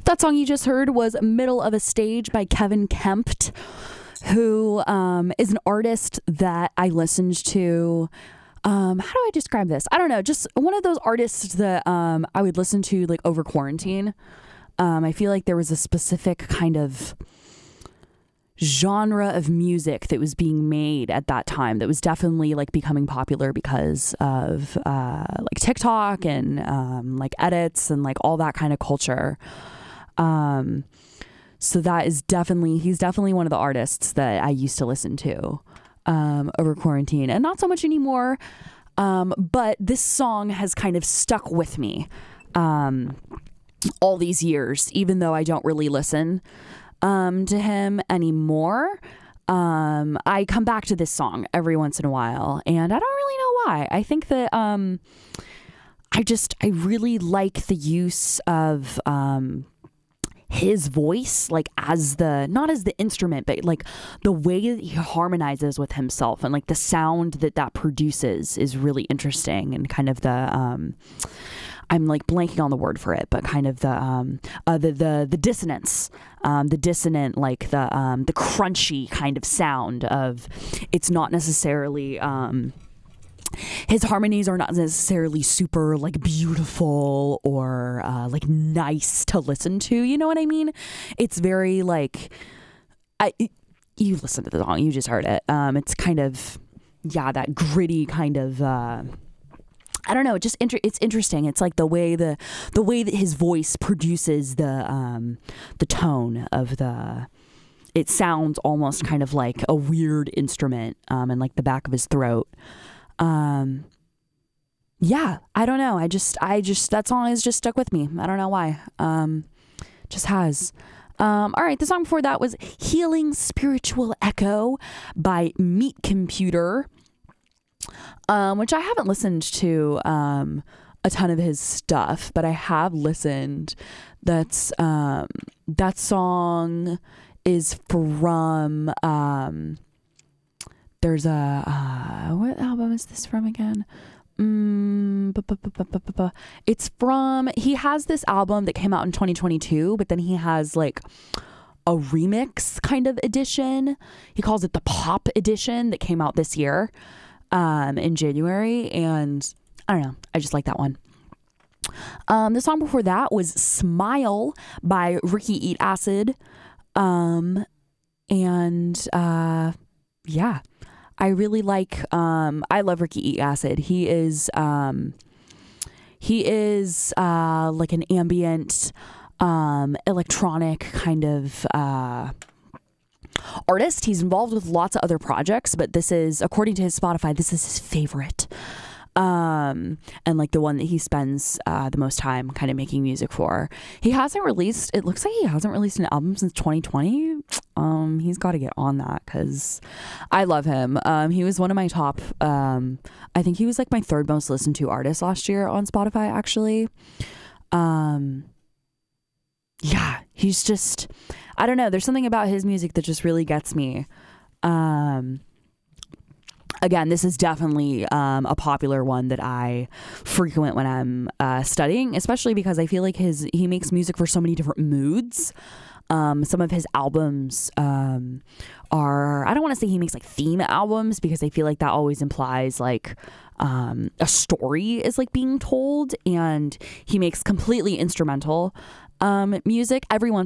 That song you just heard was Middle of a Stage by Kevin Kempt, who is an artist that I listened to. How do I describe this? I don't know. Just one of those artists that I would listen to like over quarantine. I feel like there was a specific kind of genre of music that was being made at that time that was definitely like becoming popular because of like TikTok and like edits and like all that kind of culture. So that is he's definitely one of the artists that I used to listen to over quarantine, and not so much anymore. But this song has kind of stuck with me all these years, even though I don't really listen to him anymore. I come back to this song every once in a while, and I don't really know why. I think that I really like the use of his voice, like not as the instrument, but like the way that he harmonizes with himself, and like the sound that produces is really interesting, and kind of the I'm like blanking on the word for it, but kind of the dissonance, the dissonant, like the crunchy kind of sound of, it's not necessarily, his harmonies are not necessarily super like beautiful or like nice to listen to. You know what I mean? It's very like, you listen to the song, you just heard it. It's kind of, that gritty kind of, I don't know. It's interesting. It's like the way that his voice produces the tone of it sounds almost kind of like a weird instrument, in like the back of his throat. I don't know. I just that song has just stuck with me. I don't know why. Just has. All right. The song before that was Healing Spiritual Echo by Meat Computer, which I haven't listened to a ton of his stuff, but I have listened. That song is from there's a what album is this from again? It's from, he has this album that came out in 2022, but then he has like a remix kind of edition. He calls it the Pop Edition that came out this year in January, and I don't know, I just like that one. The song before that was Smile by Ricky Eat Acid, I really like, I love Ricky Eat Acid. He is like an ambient electronic kind of artist. He's involved with lots of other projects, but this is, according to his Spotify, this is his favorite, and like the one that he spends the most time kind of making music for. It looks like he hasn't released an album since 2020. He's got to get on that, because I love him. He was one of my top, I think he was like my third most listened to artist last year on Spotify, actually. He's just, I don't know, there's something about his music that just really gets me. Again, this is definitely a popular one that I frequent when I'm studying, especially because I feel like he makes music for so many different moods. Some of his albums are, I don't want to say he makes like theme albums, because I feel like that always implies like a story is like being told, and he makes completely instrumental music. Every once